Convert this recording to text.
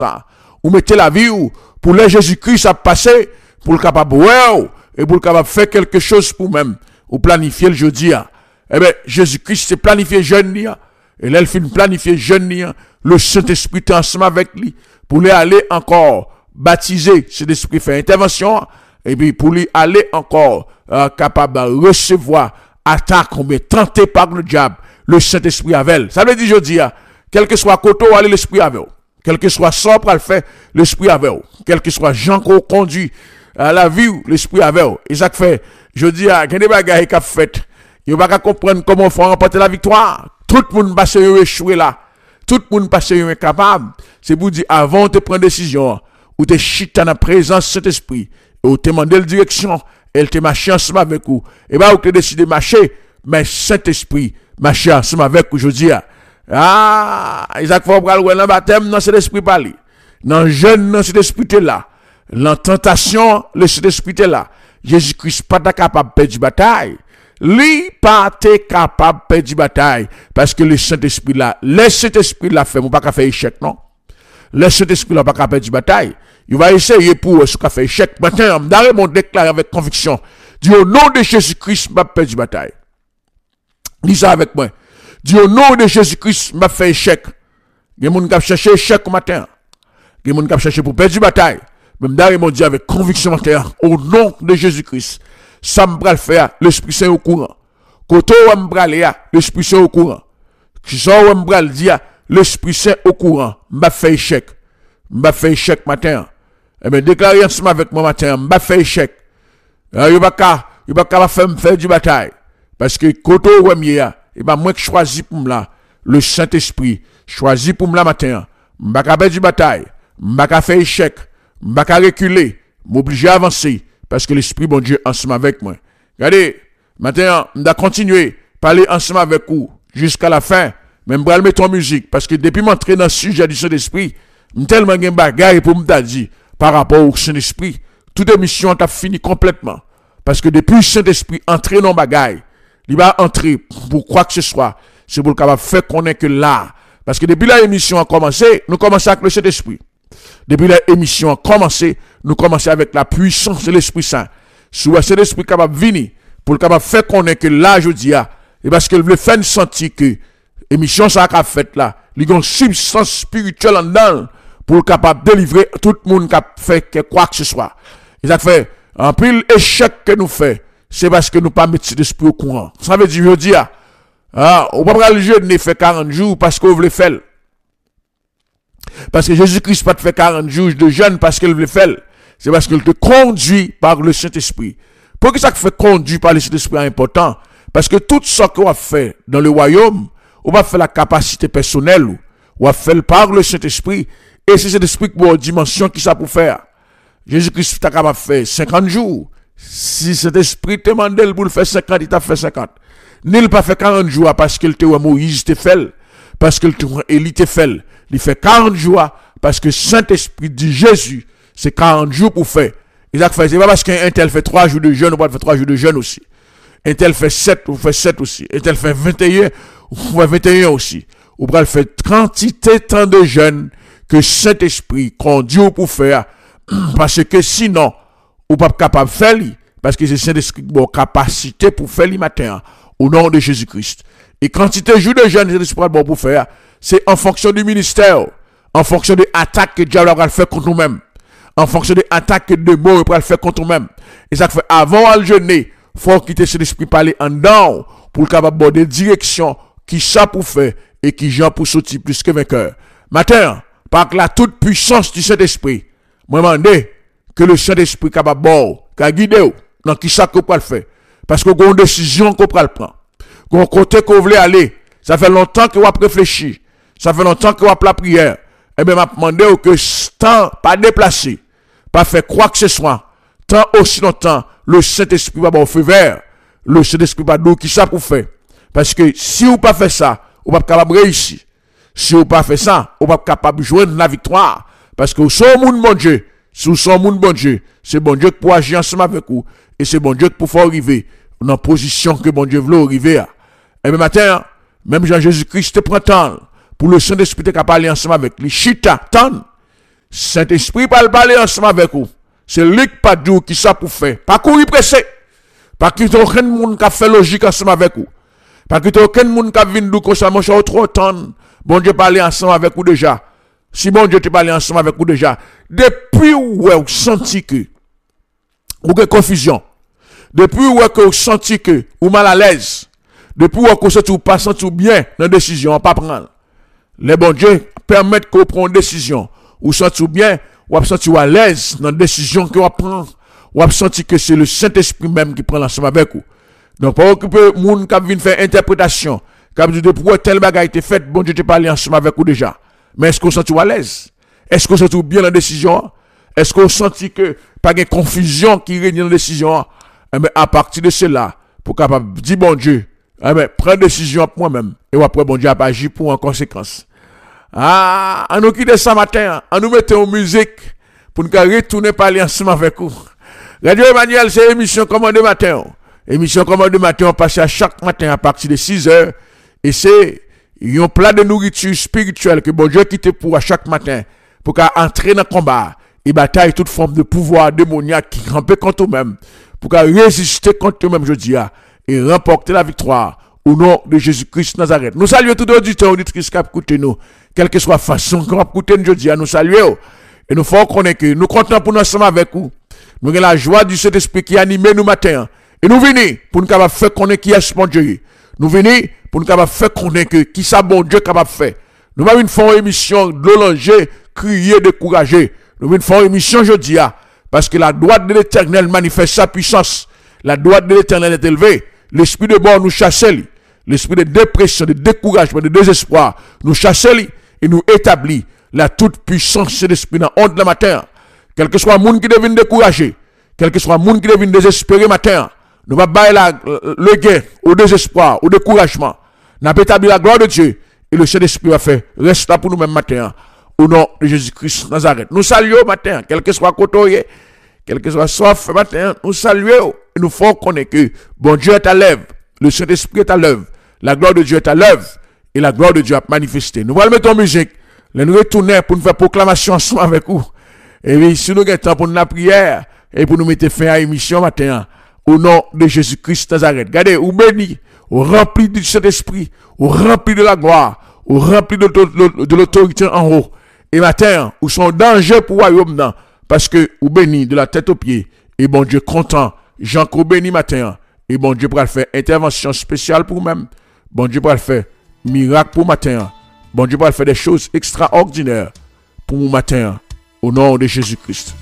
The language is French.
Ou mettez la vie ou pour le Jésus-Christ à passer, pour le capable et pour le capable faire quelque chose pour même, ou planifier le jeudi. Eh bien, Jésus-Christ c'est planifié jeune nia, et là il fait planifier jeune nia, le Saint-Esprit est ensemble avec lui, pour lui aller encore baptiser, cet esprit fait intervention, et puis pour lui aller encore capable de recevoir attaque ou bien tenté par le diable, le Saint-Esprit avec elle. Ça veut dire jeudi, quel que soit côté où aller l'esprit avec vous. Quel que soit ça pour le faire, l'esprit avec vous. Quel que soit Jean qu'on conduit à la vie, l'esprit avec vous. Et ça fait, je dis, il y a des bagages qui ont fait. Il n'y a pas qu'à comprendre comment il faut remporter la victoire. Tout le monde passe échoué là. Tout le monde passe incapable. C'est pour dire, avant de prendre décision, ou te chita dans la présence de cet esprit, ou te demander la direction, elle te marche ensemble avec vous. Et bien, vous te décidez de marcher, mais cet esprit marche ensemble avec vous, je dis. Ah, Isaac faut prendre le baptême dans cet esprit parler. Dans jeune dans cet esprit là. Dans tentation, le cet esprit là. Jésus-Christ pas capable de perdre bataille. Lui pas capable de perdre bataille parce que le Saint-Esprit là, le Saint-Esprit là fait, on pas faire échec non. Le Saint-Esprit là pas capable de perdre bataille. Il va essayer pour ce qu'a fait échec. Maintenant, on mon déclare avec conviction. Dis au nom de Jésus-Christ, pas perdre bataille. Dis ça avec moi. Dis au nom de Jésus-Christ, m'a fait échec. Il y a des gens qui cherché échec au matin. Il y a des gens qui cherché pour perdre la bataille. Même d'ailleurs, ils m'ont dit avec conviction matin, au nom de Jésus-Christ, ça me va le faire, l'Esprit Saint au courant. Quand on va aller, l'Esprit Saint au courant. Si ça on va le dire, l'Esprit Saint au courant, m'a fait échec. M'a fait échec matin. Eh bien, déclarez ensemble avec moi matin, m'a fait échec. Il n'y a pas faire du bataille. Parce que quand on va mieux, et ben moi qui choisis pour moi le Saint-Esprit choisis pour moi matin m'pa ka perdre bataille m'pa ka faire échec m'pa ka reculer m'obliger à avancer parce que l'esprit bon Dieu ensemble avec moi. Regardez matin m'da continuer parler ensemble avec vous jusqu'à la fin même bral mettre en musique parce que depuis m'entrer dans le sujet du Saint-Esprit tellement gen bagaille pour m'ta dit par rapport au Saint-Esprit toute émission t'a fini complètement parce que depuis le Saint-Esprit entrer dans bagaille il va entrer pour quoi que ce soit. C'est pour le capable faire connaître que là. Parce que depuis la émission a commencé, nous commençons avec le Saint-Esprit. Depuis la émission a commencé, nous commençons avec la puissance de l'Esprit Saint. Si cet esprit capable de venir, pour le capable faire connaître que là, je dis, et parce qu'il veut faire sentir que l'émission ça a fait là, il y a une substance spirituelle en dedans pour le capable de délivrer tout le monde qui a fait quoi que ce soit. Et ça fait un pile échec que nous faisons. C'est parce que nous pas mettre cet esprit au courant. Ça veut dire, je dis, on va pas le jeûner fait 40 jours parce qu'on veut le faire. Parce que Jésus-Christ pas te fait 40 jours de jeûne parce qu'il veut le faire. C'est parce qu'il te conduit par le Saint-Esprit. Pour que ça te fait conduire par le Saint-Esprit est important. Parce que tout ce qu'on a fait dans le royaume, on va faire la capacité personnelle, on va faire par le Saint-Esprit. Et c'est cet esprit qui a une dimension qui ça pour faire. Jésus-Christ t'a capable de faire 50 jours. Si cet esprit te demande pour le faire 50, il t'a fait 50. Nul pas fait 40 jours parce qu'il te Moïse te fait, parce qu'il te Élie te fait. Il fait 40 jours parce que Saint-Esprit dit Jésus, c'est 40 jours pour faire. Il a fait, c'est pas parce qu'un tel fait 3 jours de jeûne, on va faire 3 jours de jeûne aussi. Un tel fait 7, on fait 7 aussi. Un tel fait 21, on fait 21 aussi. On va faire quantité tant de jeûne que Saint-Esprit conduit pour faire, parce que sinon, ou pas capable de faire parce que c'est Saint-Esprit qui a capacité pour faire le matin au nom de Jésus-Christ. Et quantité de jours de jeûne Saint-Esprit bon pour faire, c'est en fonction du ministère, en fonction des attaques que Dieu va faire contre nous-mêmes, en fonction des attaques que de mots va faire contre nous-mêmes. Et ça fait avant de jeûner, faut quitter Saint-Esprit parler en dedans pour le capable de des directions qui ça pour faire et qui Jean pour sortir plus que vainqueur. Matin, par la toute puissance du Saint-Esprit, moi demande que le Saint-Esprit capable de guider dans qui ça qu'on peut le faire. Parce que vous avez une décision qu'on peut le prendre. Vous avez un côté que vous voulez aller. Ça fait longtemps que vous avez réfléchi. Ça fait longtemps que vous avez la prière. Eh bien, je demandé que ce temps pas déplacé, pas faire quoi que ce soit, tant aussi longtemps, le Saint-Esprit va avoir feu vert. Le Saint-Esprit va dire qui ça pour faire. Parce que si vous pas fait ça, vous pas capable de réussir. Si vous pas fait ça, vous pas capable de jouer la victoire. Parce que vous sommes mon bon Dieu. Si vous sommes mon bon Dieu, c'est bon Dieu qui peut agir ensemble avec vous. Et c'est bon Dieu qui peut faire arriver dans la position que bon Dieu veut arriver. Et bien matin, même Jean-Jésus-Christ te prend temps pour le Saint-Esprit qui parler ensemble avec lui. Chita, tant. Saint-Esprit va parler ensemble avec vous. C'est lui qui pas dit qui ça pour faire. Pas courir pressé. Pas qu'il y ait aucun monde qui a fait logique ensemble avec vous. Pas qu'il y ait aucun monde qui a vu nous comme ça, mon cher, trop temps. Bon Dieu parler ensemble avec vous déjà. Si bon Dieu te parle ensemble avec vous déjà. Depuis où vous senti que vous avez confusion. Depuis où vous senti que vous mal à l'aise. Depuis où vous senti pas senti bien dans la décision, pas prendre. Les bon Dieu permettent que vous preniez une décision. Vous sentez bien, vous sentez à l'aise dans la décision que vous prenez. Vous sentez que c'est le Saint-Esprit même qui prend l'ensemble avec vous. Donc, pour occuper les gens qui viennent faire interprétation, qui viennent dire pourquoi tel bagage a été fait, bon Dieu te parle ensemble avec vous déjà. Mais est-ce que vous sentez à l'aise? Est-ce que vous sentez bien la décision? Est-ce que vous sentez que pas de confusion qui règne dans la décision? Eh bien, à partir de cela, pour capable dire bon Dieu, eh bien, prends décision pour moi-même. Et après, bon Dieu a agi pour en conséquence. Ah, on nous quitte ça matin, on nous mette en musique pour nous retourner parler ensemble avec vous. Radio Emmanuel, c'est émission commandée matin. Émission commandée matin, on passe à chaque matin à partir de 6 heures. Et c'est un plat de nourriture spirituelle que bon Dieu quitte pour à chaque matin pour qu'entrer dans le combat et bataille toute forme de pouvoir démoniaque qui rampe contre eux-mêmes pour qu'à résister contre eux-mêmes, je dis, et remporter la victoire au nom de Jésus-Christ Nazareth. Nous saluons tout auditeur, auditrice qui a écouté nous, quelle que soit la façon qu'on a écouté nous, je dis, nous saluons. Et nous faisons connaître que nous comptons pour nous ensemble avec vous. Nous avons la joie du Saint-Esprit qui anime nous matin. Et nous venons pour nous capables faire connaître qui est bon Dieu. Nous venons pour nous capables faire connaître qui ça bon Dieu capable de faire. Nous avons une fois émission de crier, décourager. Nous venons faire une émission jeudi parce que la droite de l'Éternel manifeste sa puissance. La droite de l'Éternel est élevée. L'esprit de mort nous chasse. L'esprit de dépression, de découragement, de désespoir nous chasse et nous établit la toute puissance de l'esprit dans honte le matin. Quel que soit le monde qui devine découragé, quel que soit le monde qui devine désespéré matin, nous va bailler le gain au désespoir, au découragement. Nous avons établi la gloire de Dieu et le Saint-Esprit va faire reste là pour nous-mêmes matin au nom de Jésus-Christ Nazareth. Nous saluons matin, quel que soit côté, quel que soit soif matin, nous saluons et nous faisons connaître que bon Dieu est à l'œuvre, le Saint-Esprit est à l'œuvre, la gloire de Dieu est à l'œuvre et la gloire de Dieu a manifesté. Nous allons mettre en musique, nous retourner pour nous faire proclamation ensemble avec vous. Et puis, si nous avons temps pour la prière et pour nous mettre fin à l'émission matin, au nom de Jésus-Christ Nazareth. Regardez, ou béni, ou rempli du Saint-Esprit, ou rempli de la gloire, ou rempli de l'autorité en haut. Et matin, ou sont en danger pour le royaume, parce que ou béni de la tête aux pieds, et bon Dieu content, Jean-Claude béni matin, et bon Dieu pourra faire intervention spéciale pour vous-même, bon Dieu pourra faire miracle pour matin, bon Dieu pourra faire des choses extraordinaires pour vous matin. Au nom de Jésus-Christ.